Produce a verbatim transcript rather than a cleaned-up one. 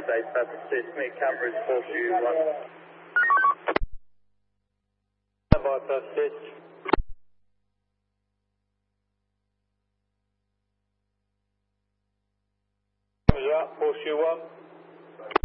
update purposes, make coverage four two one. Standby purposes. Comes out, four two one.